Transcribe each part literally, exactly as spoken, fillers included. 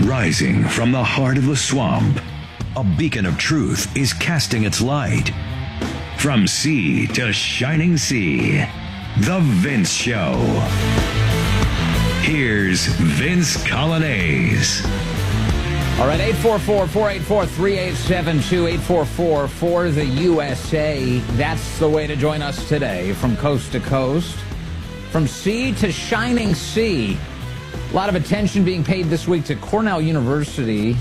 Rising from the heart of the swamp, a beacon of truth is casting its light. From sea to shining sea, The Vince Show. Here's Vince Coglianese. All right, eight four four, four eight four, three eight seven two, eight four four for the U S A. That's the way to join us today, from coast to coast, from sea to shining sea. A lot of attention being paid this week to Cornell University.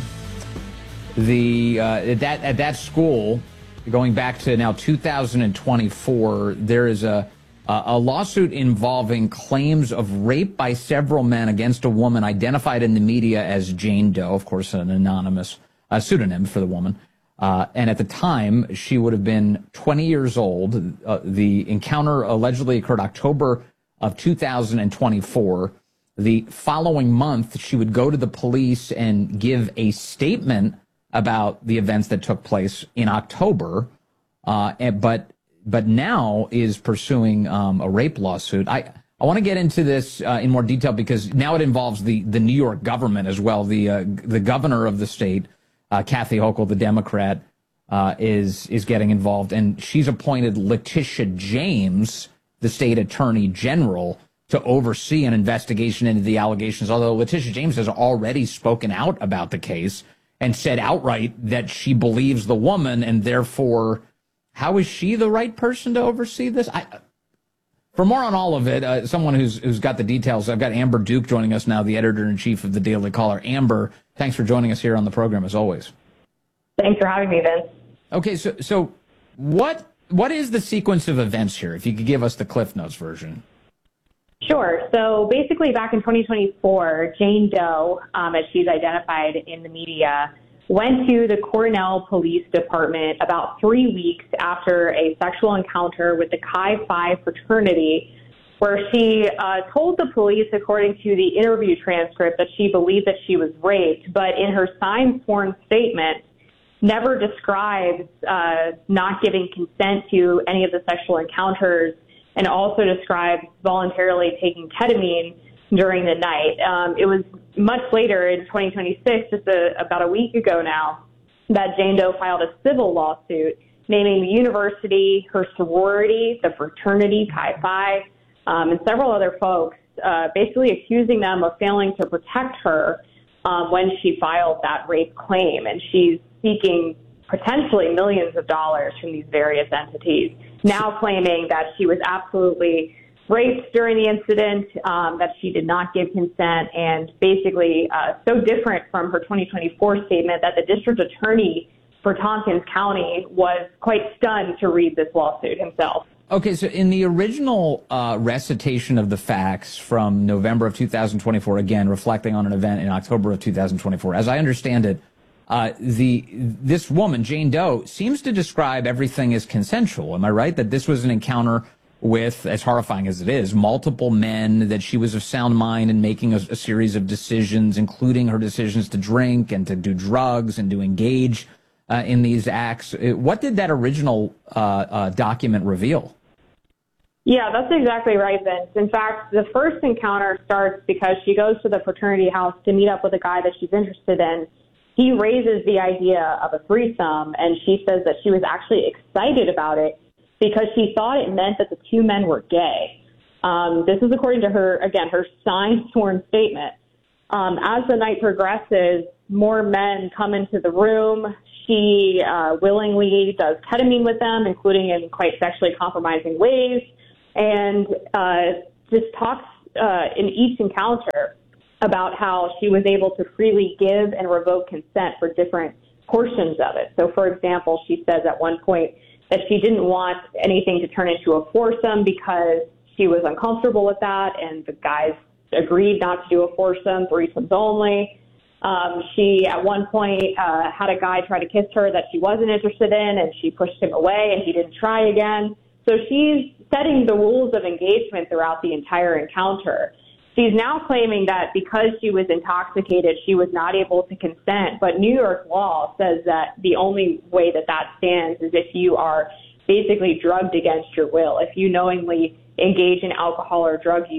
The uh, at that at that school, going back to now two thousand twenty-four, there is a a lawsuit involving claims of rape by several men against a woman identified in the media as Jane Doe, of course, an anonymous uh, pseudonym for the woman. Uh, and at the time, she would have been twenty years old. Uh, the encounter allegedly occurred October of two thousand twenty-four. The following month, she would go to the police and give a statement about the events that took place in October. Uh, and, but but now is pursuing um, a rape lawsuit. I, I want to get into this uh, in more detail because now it involves the, the New York government as well. The uh, the governor of the state, uh, Kathy Hochul, the Democrat, uh, is is getting involved, and she's appointed Letitia James, the state attorney general, to oversee an investigation into the allegations. Although Letitia James has already spoken out about the case and said outright that she believes the woman, and therefore, how is she the right person to oversee this? I, for more on all of it, uh, someone who's who's got the details, I've got Amber Duke joining us now, the editor-in-chief of the Daily Caller. Amber, thanks for joining us here on the program, as always. Thanks for having me, Vince. Okay, so so what what is the sequence of events here, if you could give us the Cliff Notes version? Sure. So basically back in twenty twenty-four, Jane Doe, um, as she's identified in the media, went to the Cornell Police Department about three weeks after a sexual encounter with the Chi Phi fraternity, where she uh, told the police, according to the interview transcript, that she believed that she was raped, but in her signed sworn statement, never describes uh, not giving consent to any of the sexual encounters, and also describes voluntarily taking ketamine during the night. Um, it was much later in twenty twenty-six, just a, about a week ago now, that Jane Doe filed a civil lawsuit naming the university, her sorority, the fraternity, Chi Phi, um, and several other folks, uh, basically accusing them of failing to protect her um, when she filed that rape claim. And she's seeking potentially millions of dollars from these various entities, now claiming that she was absolutely raped during the incident, um, that she did not give consent, and basically uh, so different from her twenty twenty-four statement that the district attorney for Tompkins County was quite stunned to read this lawsuit himself. Okay, so in the original uh, recitation of the facts from November of two thousand twenty-four, again, reflecting on an event in October of two thousand twenty-four, as I understand it, uh, the this woman, Jane Doe, seems to describe everything as consensual. Am I right? That this was an encounter with, as horrifying as it is, multiple men, that she was of sound mind in making a, a series of decisions, including her decisions to drink and to do drugs and to engage uh, in these acts. What did that original uh, uh, document reveal? Yeah, that's exactly right, Vince. In fact, the first encounter starts because she goes to the fraternity house to meet up with a guy that she's interested in. He raises the idea of a threesome, and she says that she was actually excited about it because she thought it meant that the two men were gay. Um, this is according to her, again, her signed sworn statement. Um, as the night progresses, more men come into the room. She uh, willingly does ketamine with them, including in quite sexually compromising ways, and uh, just talks uh, in each encounter about how she was able to freely give and revoke consent for different portions of it. So, for example, she says at one point that she didn't want anything to turn into a foursome because she was uncomfortable with that, and the guys agreed not to do a foursome, threesomes only. Um, she, at one point, uh, had a guy try to kiss her that she wasn't interested in, and she pushed him away, and he didn't try again. So she's setting the rules of engagement throughout the entire encounter. She's now claiming that because she was intoxicated, she was not able to consent. But New York law says that the only way that that stands is if you are basically drugged against your will. If you knowingly engage in alcohol or drug use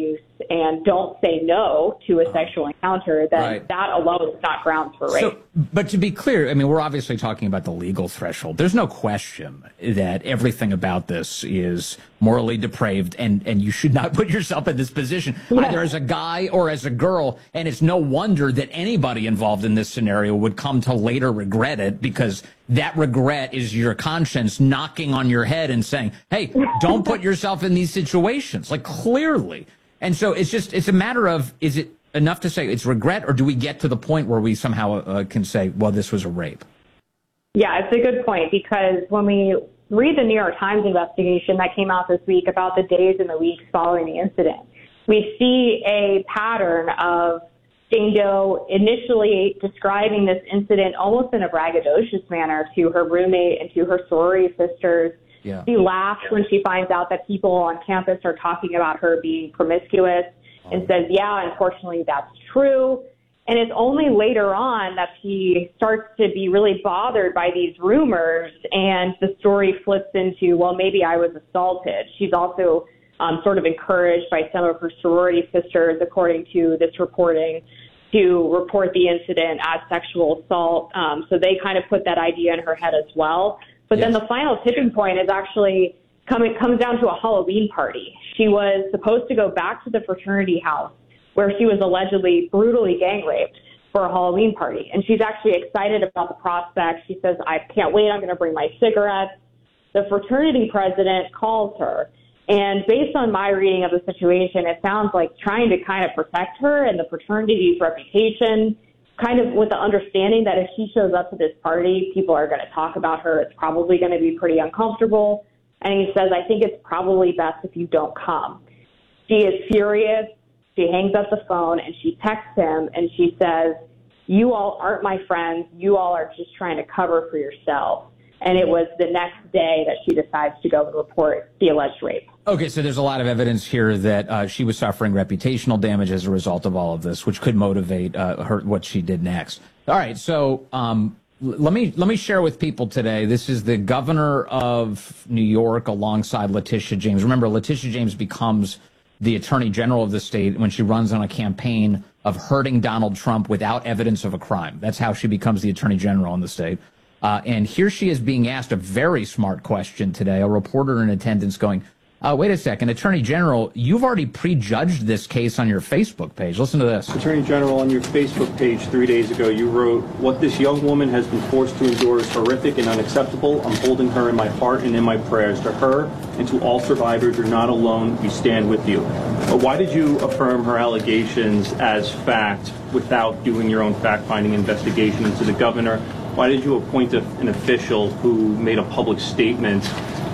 and don't say no to a sexual encounter, then Right. that alone is not grounds for rape. So, but to be clear, I mean, we're obviously talking about the legal threshold. There's no question that everything about this is morally depraved, and, and you should not put yourself in this position, Yeah. either as a guy or as a girl. And it's no wonder that anybody involved in this scenario would come to later regret it, because that regret is your conscience knocking on your head and saying, hey, don't put yourself in these situations, like clearly. And so it's just, it's a matter of, is it enough to say it's regret, or do we get to the point where we somehow uh, can say, well, this was a rape? Yeah, it's a good point, because when we read the New York Times investigation that came out this week about the days and the weeks following the incident, we see a pattern of Jane Doe initially describing this incident almost in a braggadocious manner to her roommate and to her sorority sisters. Yeah. She laughs when she finds out that people on campus are talking about her being promiscuous and says, yeah, unfortunately, that's true. And it's only later on that she starts to be really bothered by these rumors, and the story flips into, well, maybe I was assaulted. She's also um, sort of encouraged by some of her sorority sisters, according to this reporting, to report the incident as sexual assault. Um, so they kind of put that idea in her head as well. But Yes. then the final tipping point is actually coming comes down to a Halloween party. She was supposed to go back to the fraternity house where she was allegedly brutally gang raped for a Halloween party. And she's actually excited about the prospect. She says, I can't wait. I'm going to bring my cigarettes. The fraternity president calls her. And based on my reading of the situation, it sounds like trying to kind of protect her and the fraternity's reputation, kind of with the understanding that if she shows up to this party, people are going to talk about her. It's probably going to be pretty uncomfortable. And he says, I think it's probably best if you don't come. She is furious. She hangs up the phone and she texts him and she says, you all aren't my friends. You all are just trying to cover for yourself. And it was the next day that she decides to go and report the alleged rape. Okay, so there's a lot of evidence here that uh, she was suffering reputational damage as a result of all of this, which could motivate uh, her what she did next. All right, so um, l- let me let me share with people today. This is the governor of New York alongside Letitia James. Remember, Letitia James becomes the attorney general of the state when she runs on a campaign of hurting Donald Trump without evidence of a crime. That's how she becomes the attorney general in the state. Uh, and here she is being asked a very smart question today. A reporter in attendance going, uh, wait a second, Attorney General, you've already prejudged this case on your Facebook page. Listen to this. Attorney General, on your Facebook page three days ago, you wrote, what this young woman has been forced to endure is horrific and unacceptable. I'm holding her in my heart and in my prayers. To her and to all survivors, you're not alone. We stand with you. But why did you affirm her allegations as fact without doing your own fact-finding investigation into the governor? Why did you appoint a, an official who made a public statement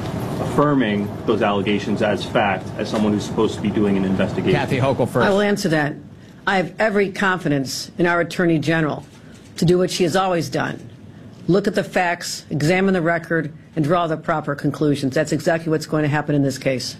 affirming those allegations as fact, as someone who's supposed to be doing an investigation? Kathy Hochul first. I will answer that. I have every confidence in our Attorney General to do what she has always done. Look at the facts, examine the record, and draw the proper conclusions. That's exactly what's going to happen in this case.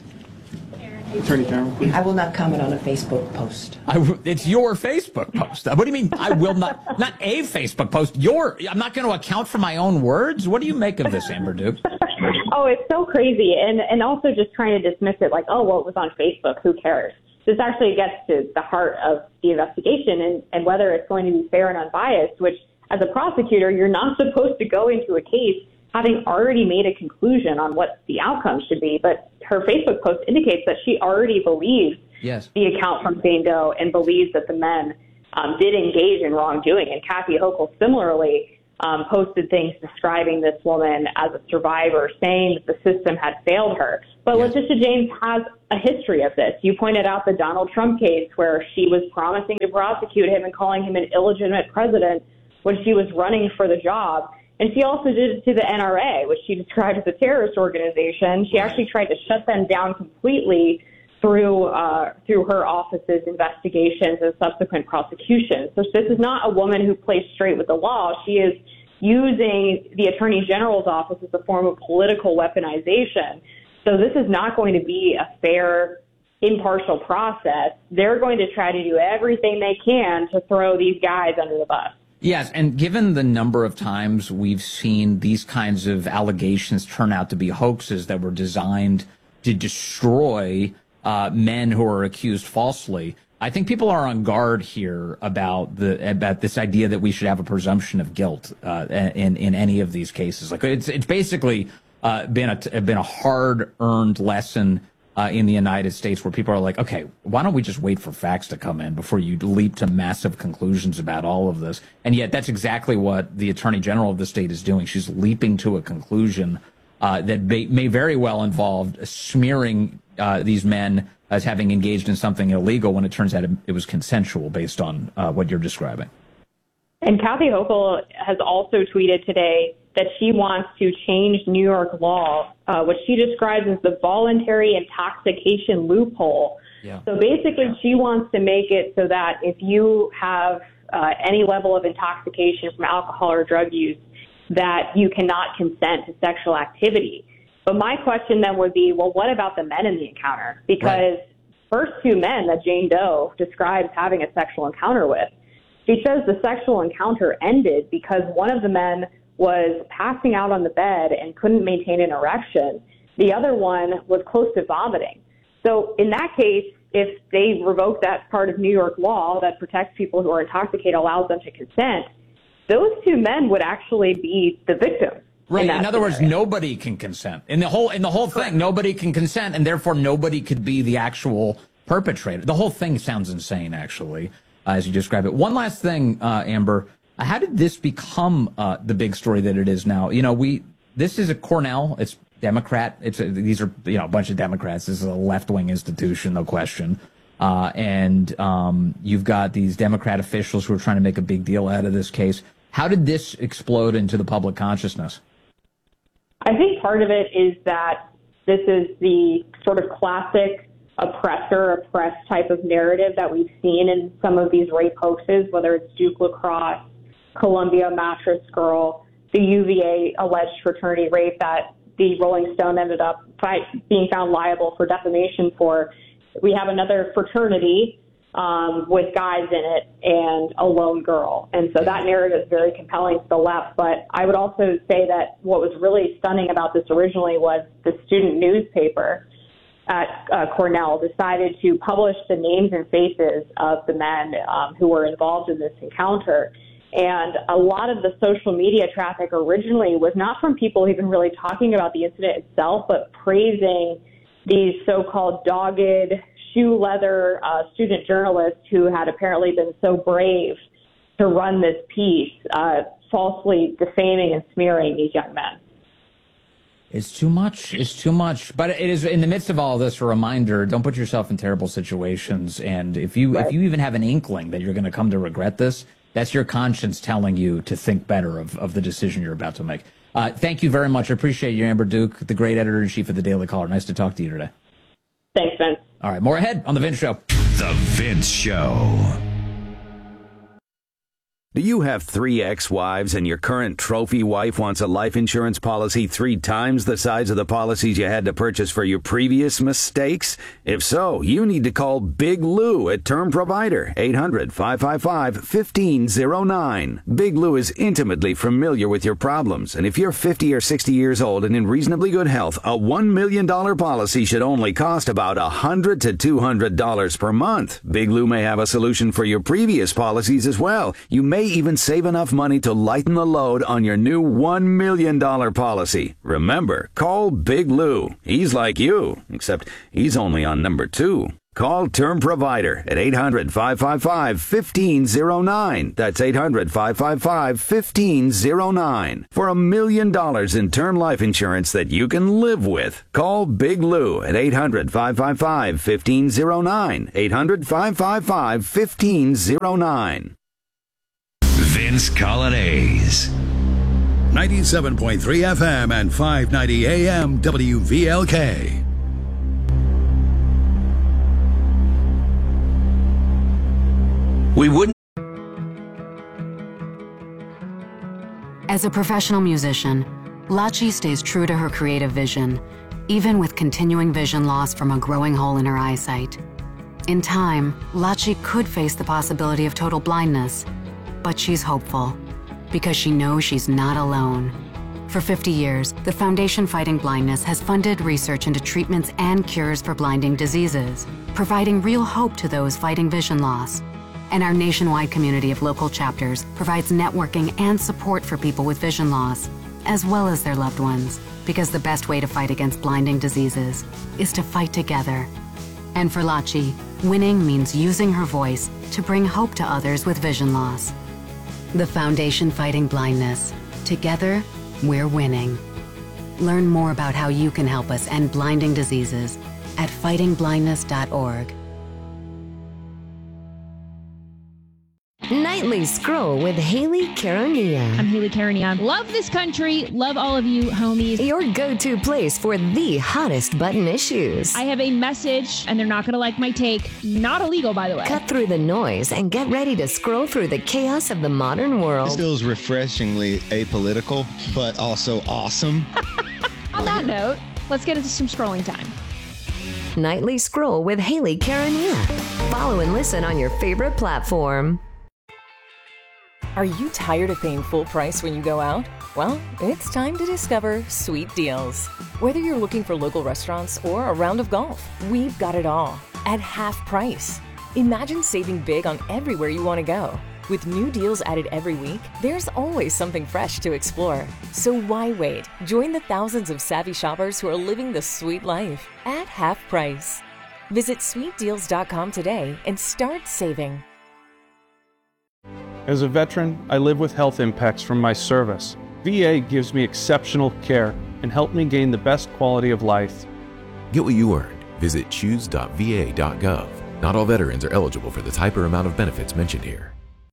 Attorney General, please. I will not comment on a Facebook post. I w it's your Facebook post. What do you mean I will not? Not a Facebook post. Your. I'm not going to account for my own words. What do you make of this, Amber Duke? Oh, it's so crazy. And, and also just trying to dismiss it like, oh, well, it was on Facebook. Who cares? This actually gets to the heart of the investigation and, and whether it's going to be fair and unbiased, which as a prosecutor, you're not supposed to go into a case having already made a conclusion on what the outcome should be. But her Facebook post indicates that she already believes Yes. the account from Jane Doe and believes that the men um, did engage in wrongdoing. And Kathy Hochul similarly um, posted things describing this woman as a survivor, saying that the system had failed her. But Yes. Letitia James has a history of this. You pointed out the Donald Trump case where she was promising to prosecute him and calling him an illegitimate president when she was running for the job. And she also did it to the N R A, which she described as a terrorist organization. She actually tried to shut them down completely through uh, through her office's investigations and subsequent prosecutions. So this is not a woman who plays straight with the law. She is using the Attorney General's office as a form of political weaponization. So this is not going to be a fair, impartial process. They're going to try to do everything they can to throw these guys under the bus. Yes, and given the number of times we've seen these kinds of allegations turn out to be hoaxes that were designed to destroy uh, men who are accused falsely. I think people are on guard here about the about this idea that we should have a presumption of guilt uh, in in any of these cases. Like it's it's basically uh, been a been a hard earned lesson uh, in the United States where people are like, okay, why don't we just wait for facts to come in before you leap to massive conclusions about all of this? And yet that's exactly what the Attorney General of the state is doing. She's leaping to a conclusion uh, that may, may very well involve smearing uh, these men as having engaged in something illegal when it turns out it, it was consensual based on uh, what you're describing. And Kathy Hochul has also tweeted today that she wants to change New York law, uh, what she describes as the voluntary intoxication loophole. Yeah. So basically she wants to make it so that if you have uh, any level of intoxication from alcohol or drug use, that you cannot consent to sexual activity. But my question then would be, well, what about the men in the encounter? Because right. first two men that Jane Doe describes having a sexual encounter with, she says the sexual encounter ended because one of the men was passing out on the bed and couldn't maintain an erection. The other one was close to vomiting. So in that case, if they revoke that part of New York law that protects people who are intoxicated, allows them to consent, those two men would actually be the victims. Right. In, in other words, scenario. nobody can consent. In the whole in the whole thing, Correct. Nobody can consent, and therefore nobody could be the actual perpetrator. The whole thing sounds insane, actually, uh, as you describe it. One last thing, uh, Amber, how did this become uh, the big story that it is now? You know, we this is a Cornell. It's Democrat. It's a, these are you know a bunch of Democrats. This is a left wing institution, no question. Uh, and um, you've got these Democrat officials who are trying to make a big deal out of this case. How did this explode into the public consciousness? I think part of it is that this is the sort of classic oppressor, oppressed type of narrative that we've seen in some of these rape hoaxes, whether it's Duke lacrosse, Columbia mattress girl, the U V A alleged fraternity rape that the Rolling Stone ended up fight, being found liable for defamation for. We have another fraternity um, with guys in it and a lone girl. And so that narrative is very compelling to the left. But I would also say that what was really stunning about this originally was the student newspaper at uh, Cornell decided to publish the names and faces of the men um, who were involved in this encounter. And a lot of the social media traffic originally was not from people even really talking about the incident itself, but praising these so-called dogged shoe leather uh, student journalists who had apparently been so brave to run this piece, uh, falsely defaming and smearing these young men. It's too much. It's too much. But it is in the midst of all of this, a reminder, don't put yourself in terrible situations. And if you right. if you even have an inkling that you're going to come to regret this, that's your conscience telling you to think better of, of the decision you're about to make. Uh, thank you very much. I appreciate you, Amber Duke, the great editor-in-chief of the Daily Caller. Nice to talk to you today. Thanks, Vince. All right, more ahead on The Vince Show. The Vince Show. Do you have three ex-wives and your current trophy wife wants a life insurance policy three times the size of the policies you had to purchase for your previous mistakes? If so, you need to call Big Lou at Term Provider, eight hundred, five five five, one five zero nine. Big Lou is intimately familiar with your problems, and if you're fifty or sixty years old and in reasonably good health, a one million dollars policy should only cost about one hundred to two hundred dollars per month. Big Lou may have a solution for your previous policies as well. You may even save enough money to lighten the load on your new one million dollars policy. Remember, call Big Lou. He's like you, except he's only on number two. Call Term Provider at eight hundred, five five five, one five zero nine. That's eight hundred, five five five, one five zero nine. For a million dollars in term life insurance that you can live with. Call Big Lou at eight hundred, five five five, one five zero nine. eight hundred, five five five, one five zero nine. Vince Colonnese. ninety-seven point three F M and five ninety A M W V L K. We wouldn't. As a professional musician, Lachi stays true to her creative vision, even with continuing vision loss from a growing hole in her eyesight. In time, Lachi could face the possibility of total blindness, but she's hopeful because she knows she's not alone. For fifty years, the Foundation Fighting Blindness has funded research into treatments and cures for blinding diseases, providing real hope to those fighting vision loss. And our nationwide community of local chapters provides networking and support for people with vision loss, as well as their loved ones, because the best way to fight against blinding diseases is to fight together. And for Lachi, winning means using her voice to bring hope to others with vision loss. The Foundation Fighting Blindness. Together, we're winning. Learn more about how you can help us end blinding diseases at fighting blindness dot org. Nightly Scroll with Haley Caronia. I'm Haley Caronia. Love this country. Love all of you homies. Your go-to place for the hottest button issues. I have a message, and they're not going to like my take. Not illegal, by the way. Cut through the noise and get ready to scroll through the chaos of the modern world. This feels refreshingly apolitical, but also awesome. On that note, let's get into some scrolling time. Nightly Scroll with Haley Caronia. Follow and listen on your favorite platform. Are you tired of paying full price when you go out? Well, it's time to discover Sweet Deals. Whether you're looking for local restaurants or a round of golf, we've got it all at half price. Imagine saving big on everywhere you want to go. With new deals added every week, there's always something fresh to explore. So why wait? Join the thousands of savvy shoppers who are living the sweet life at half price. Visit sweet deals dot com today and start saving. As a veteran, I live with health impacts from my service. V A gives me exceptional care and helped me gain the best quality of life. Get what you earned. Visit choose dot v a dot gov. Not all veterans are eligible for the type or amount of benefits mentioned here.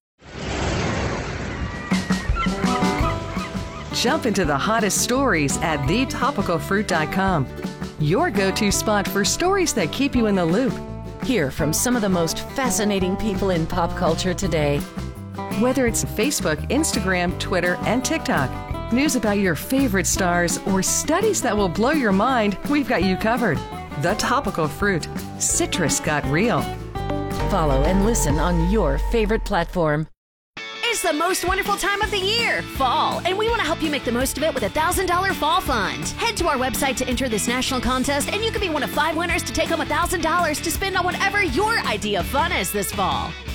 Jump into the hottest stories at the topical fruit dot com. Your go-to spot for stories that keep you in the loop. Hear from some of the most fascinating people in pop culture today. Whether it's Facebook, Instagram, Twitter, and TikTok, news about your favorite stars, or studies that will blow your mind, we've got you covered. The Topical Fruit. Citrus got real. Follow and listen on your favorite platform. It's the most wonderful time of the year, fall, and we want to help you make the most of it with a one thousand dollars Fall Fund. Head to our website to enter this national contest, and you could be one of five winners to take home one thousand dollars to spend on whatever your idea of fun is this fall.